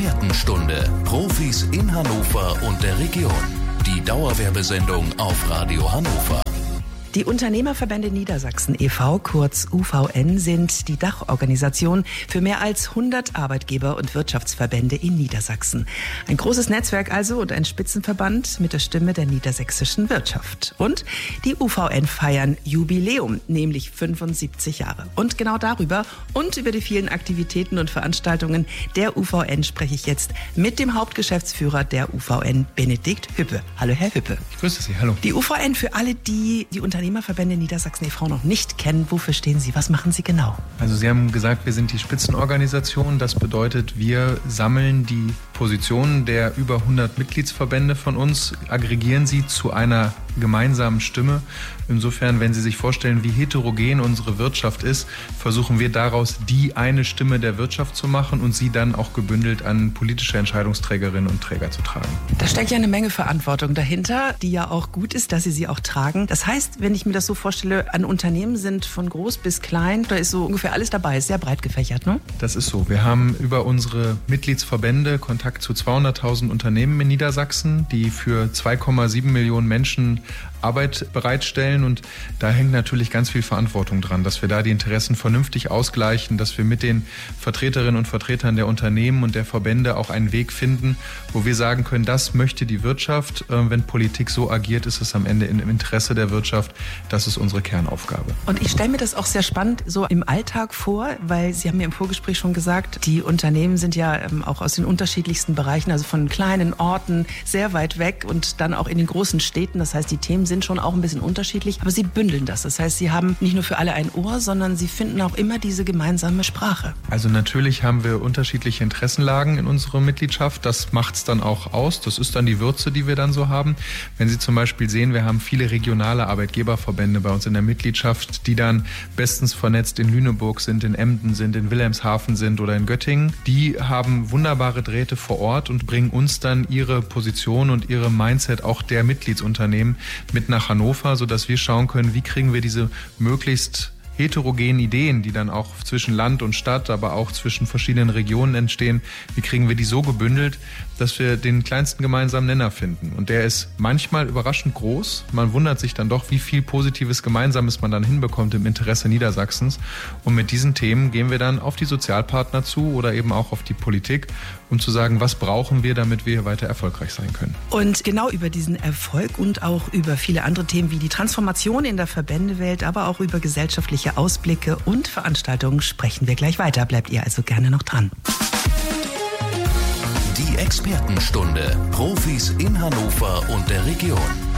Expertenstunde. Profis in Hannover und der Region. Die Dauerwerbesendung auf Radio Hannover. Die Unternehmerverbände Niedersachsen e.V., kurz UVN, sind die Dachorganisation für mehr als 100 Arbeitgeber- und Wirtschaftsverbände in Niedersachsen. Ein großes Netzwerk also und ein Spitzenverband mit der Stimme der niedersächsischen Wirtschaft. Und die UVN feiern Jubiläum, nämlich 75 Jahre. Und genau darüber und über die vielen Aktivitäten und Veranstaltungen der UVN spreche ich jetzt mit dem Hauptgeschäftsführer der UVN, Benedikt Hüppe. Hallo, Herr Hüppe. Ich grüße Sie, hallo. Die UVN, für alle, die Unternehmerverbände Niedersachsen e.V. noch nicht kennen, wofür stehen Sie? Was machen Sie genau? Also Sie haben gesagt, wir sind die Spitzenorganisation. Das bedeutet, wir sammeln die Positionen der über 100 Mitgliedsverbände von uns, aggregieren sie zu einer gemeinsamen Stimme. Insofern, wenn Sie sich vorstellen, wie heterogen unsere Wirtschaft ist, versuchen wir daraus die eine Stimme der Wirtschaft zu machen und sie dann auch gebündelt an politische Entscheidungsträgerinnen und Träger zu tragen. Da steckt ja eine Menge Verantwortung dahinter, die ja auch gut ist, dass Sie sie auch tragen. Das heißt, wenn ich mir das so vorstelle, an Unternehmen sind von groß bis klein, da ist so ungefähr alles dabei, ist sehr breit gefächert, ne? Das ist so. Wir haben über unsere Mitgliedsverbände Kontakt zu 200.000 Unternehmen in Niedersachsen, die für 2,7 Millionen Menschen Arbeit bereitstellen, und da hängt natürlich ganz viel Verantwortung dran, dass wir da die Interessen vernünftig ausgleichen, dass wir mit den Vertreterinnen und Vertretern der Unternehmen und der Verbände auch einen Weg finden, wo wir sagen können, das möchte die Wirtschaft. Wenn Politik so agiert, ist es am Ende im Interesse der Wirtschaft. Das ist unsere Kernaufgabe. Und ich stelle mir das auch sehr spannend so im Alltag vor, weil Sie haben mir im Vorgespräch schon gesagt, die Unternehmen sind ja auch aus den unterschiedlichsten Bereichen, also von kleinen Orten sehr weit weg und dann auch in den großen Städten. Das heißt, die Themen sind schon auch ein bisschen unterschiedlich, aber Sie bündeln das. Das heißt, Sie haben nicht nur für alle ein Ohr, sondern Sie finden auch immer diese gemeinsame Sprache. Also natürlich haben wir unterschiedliche Interessenlagen in unserer Mitgliedschaft. Das macht es dann auch aus. Das ist dann die Würze, die wir dann so haben. Wenn Sie zum Beispiel sehen, wir haben viele regionale Arbeitgeberverbände bei uns in der Mitgliedschaft, die dann bestens vernetzt in Lüneburg sind, in Emden sind, in Wilhelmshaven sind oder in Göttingen. Die haben wunderbare Drähte vor Ort und bringen uns dann ihre Position und ihre Mindset auch der Mitgliedsunternehmen mit nach Hannover, sodass wir schauen können, wie kriegen wir diese möglichst heterogenen Ideen, die dann auch zwischen Land und Stadt, aber auch zwischen verschiedenen Regionen entstehen, wie kriegen wir die so gebündelt, dass wir den kleinsten gemeinsamen Nenner finden. Und der ist manchmal überraschend groß. Man wundert sich dann doch, wie viel Positives Gemeinsames man dann hinbekommt im Interesse Niedersachsens. Und mit diesen Themen gehen wir dann auf die Sozialpartner zu oder eben auch auf die Politik, um zu sagen, was brauchen wir, damit wir hier weiter erfolgreich sein können. Und genau über diesen Erfolg und auch über viele andere Themen wie die Transformation in der Verbändewelt, aber auch über gesellschaftliche Ausblicke und Veranstaltungen sprechen wir gleich weiter. Bleibt ihr also gerne noch dran. Die Expertenstunde. Profis in Hannover und der Region.